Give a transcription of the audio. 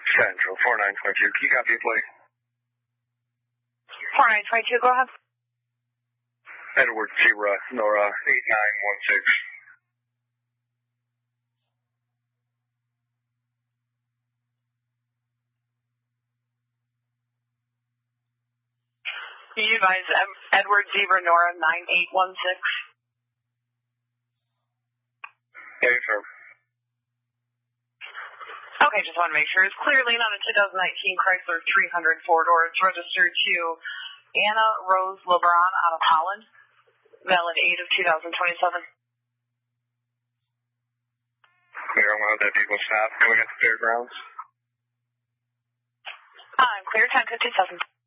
Central, 4922. Can you copy it, please? 4922, go ahead. Edward Zebra, Nora, 8916. You advise Edward Zebra, Nora, 9816. Yeah, sir. Okay, just want to make sure. It's clearly not a 2019 Chrysler 300 four-door. It's registered to Anna Rose LeBron out of Holland. Valid 8 of 2027. Clear, I'm going to have that vehicle stop. Going at the fairgrounds. I'm clear, 1057.